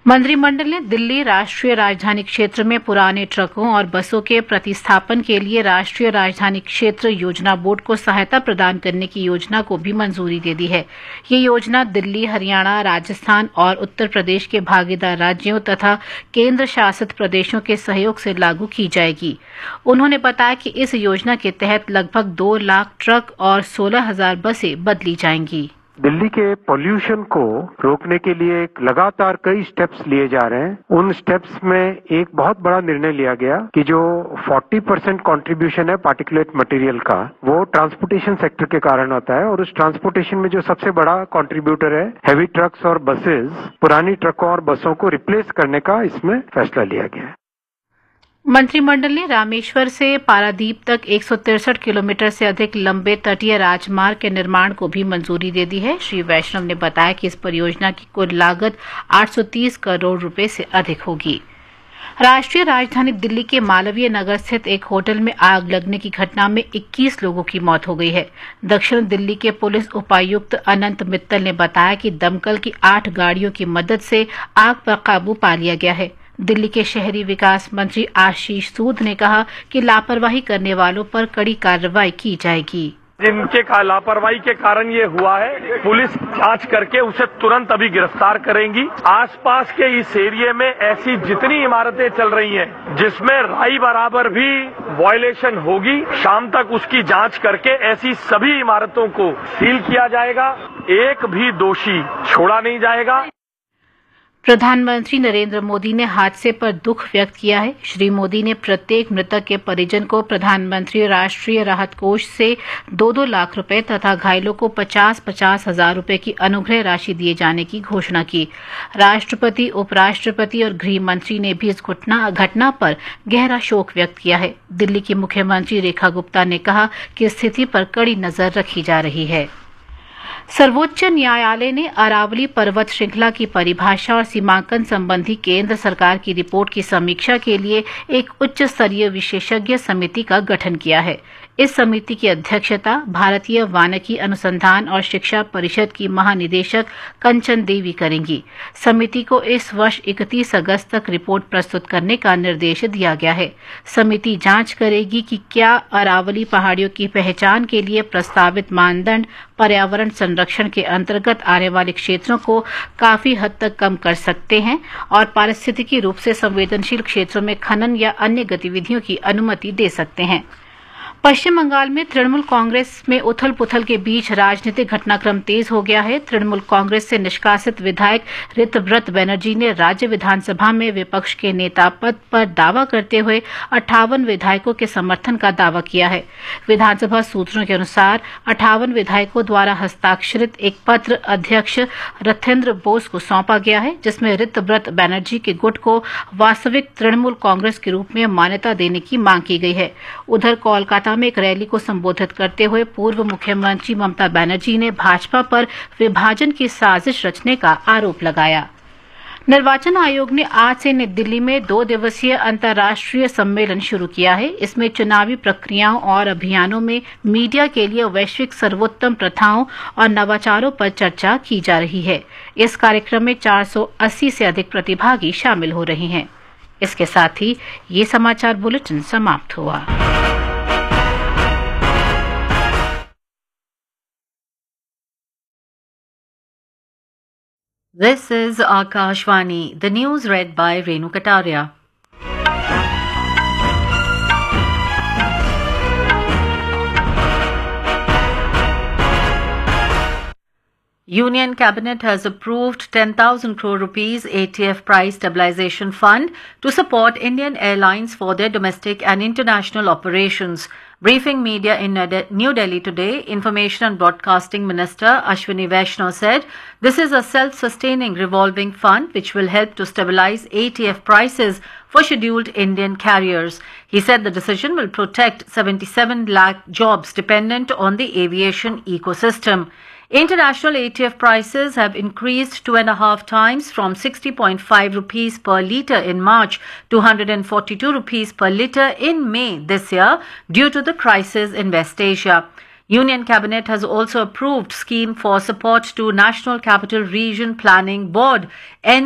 मंत्रिमंडल ने दिल्ली राष्ट्रीय राजधानी क्षेत्र में पुराने ट्रकों और बसों के प्रतिस्थापन के लिए राष्ट्रीय राजधानी क्षेत्र योजना बोर्ड को सहायता प्रदान करने की योजना को भी मंजूरी दे दी है। ये योजना दिल्ली, हरियाणा, राजस्थान और उत्तर प्रदेश के भागीदार राज्यों तथा केंद्र शासित प्रदेशों के सहयोग से लागू की जाएगी। उन्होंने बताया कि इस योजना के तहत लगभग 2 लाख ट्रक और 16,000 बसें बदली जाएंगी। दिल्ली के पोल्यूशन को रोकने के लिए लगातार कई स्टेप्स लिए जा रहे हैं। उन स्टेप्स में एक बहुत बड़ा निर्णय लिया गया कि जो 40% कंट्रीब्यूशन है पार्टिकुलेट मटेरियल का, वो ट्रांसपोर्टेशन सेक्टर के कारण आता है और उस ट्रांसपोर्टेशन में जो सबसे बड़ा कंट्रीब्यूटर है हेवी ट्रक्स और बसेस, पुरानी ट्रकों और बसों को रिप्लेस करने का इसमें फैसला लिया गया है। मंत्रिमंडल ने रामेश्वर से पारादीप तक 163 किलोमीटर से अधिक लंबे तटीय राजमार्ग के निर्माण को भी मंजूरी दे दी है। श्री वैष्णव ने बताया कि इस परियोजना की कुल लागत 830 करोड़ रुपए से अधिक होगी। राष्ट्रीय राजधानी दिल्ली के मालवीय नगर स्थित एक होटल में आग लगने की घटना में 21 लोगों की मौत हो गई है। दक्षिण दिल्ली के पुलिस उपायुक्त अनंत मित्तल ने बताया कि दमकल की 8 गाड़ियों की मदद से आग पर काबू पा लिया गया है। दिल्ली के शहरी विकास मंत्री आशीष सूद ने कहा कि लापरवाही करने वालों पर कड़ी कार्रवाई की जाएगी। जिनके लापरवाही के कारण ये हुआ है, पुलिस जांच करके उसे तुरंत अभी गिरफ्तार करेंगी। आसपास के इस एरिया में ऐसी जितनी इमारतें चल रही हैं, जिसमें राई बराबर भी वायलेशन होगी, शाम तक उसकी जांच करके ऐसी सभी इमारतों को सील किया जाएगा। एक भी दोषी छोड़ा नहीं जाएगा। प्रधानमंत्री नरेंद्र मोदी ने हादसे पर दुख व्यक्त किया है। श्री मोदी ने प्रत्येक मृतक के परिजन को प्रधानमंत्री राष्ट्रीय राहत कोष से 2-2 लाख रुपए तथा घायलों को 50-50 हजार रुपए की अनुग्रह राशि दिए जाने की घोषणा की। राष्ट्रपति, उपराष्ट्रपति और गृह मंत्री ने भी इस घटना पर गहरा शोक व्यक्त किया है। दिल्ली की मुख्यमंत्री रेखा गुप्ता ने कहा कि स्थिति पर कड़ी नजर रखी जा रही है। सर्वोच्च न्यायालय ने अरावली पर्वत श्रृंखला की परिभाषा और सीमांकन संबंधी केंद्र सरकार की रिपोर्ट की समीक्षा के लिए एक उच्च स्तरीय विशेषज्ञ समिति का गठन किया है। इस समिति की अध्यक्षता भारतीय वानिकी अनुसंधान और शिक्षा परिषद की महानिदेशक कंचन देवी करेंगी। समिति को इस वर्ष 31 अगस्त तक रिपोर्ट प्रस्तुत करने का निर्देश दिया गया है। समिति जांच करेगी कि क्या अरावली पहाड़ियों की पहचान के लिए प्रस्तावित मानदंड पर्यावरण संरक्षण के अंतर्गत आने वाले क्षेत्रों को काफी हद तक कम कर सकते हैं और पारिस्थितिकी रूप से संवेदनशील क्षेत्रों में खनन या अन्य गतिविधियों की अनुमति दे सकते हैं। पश्चिम बंगाल में तृणमूल कांग्रेस में उथल पुथल के बीच राजनीतिक घटनाक्रम तेज हो गया है। तृणमूल कांग्रेस से निष्कासित विधायक ऋतव्रत बनर्जी ने राज्य विधानसभा में विपक्ष के नेता पद पर दावा करते हुए 58 विधायकों के समर्थन का दावा किया है। विधानसभा सूत्रों के अनुसार 58 विधायकों द्वारा हस्ताक्षरित एक पत्र अध्यक्ष रथेंद्र बोस को सौंपा गया है, जिसमें ऋतव्रत बनर्जी के गुट को वास्तविक तृणमूल कांग्रेस के रूप में मान्यता देने की मांग की गई है। उधर कोलकाता में एक रैली को संबोधित करते हुए पूर्व मुख्यमंत्री ममता बनर्जी ने भाजपा पर विभाजन की साजिश रचने का आरोप लगाया। निर्वाचन आयोग ने आज से नई दिल्ली में 2 दिवसीय अंतर्राष्ट्रीय सम्मेलन शुरू किया है। इसमें चुनावी प्रक्रियाओं और अभियानों में मीडिया के लिए वैश्विक सर्वोत्तम प्रथाओं और नवाचारों पर चर्चा की जा रही है। इस कार्यक्रम में 480 से अधिक प्रतिभागी शामिल हो रहे हैं। इसके साथ ही ये समाचार बुलेटिन समाप्त हुआ। This is Akashvani, the news read by Renu Kataria. Union Cabinet has approved 10,000 crore rupees ATF price stabilization fund to support Indian Airlines for their domestic and international operations. Briefing media in New Delhi today, Information and Broadcasting Minister Ashwini Vaishnaw said this is a self-sustaining revolving fund which will help to stabilize ATF prices for scheduled Indian carriers. He said the decision will protect 77 lakh jobs dependent on the aviation ecosystem. International ATF prices have increased 2.5 times from 60.5 rupees per litre in March to 142 rupees per litre in May this year due to the crisis in West Asia. Union Cabinet has also approved scheme for support to National Capital Region Planning Board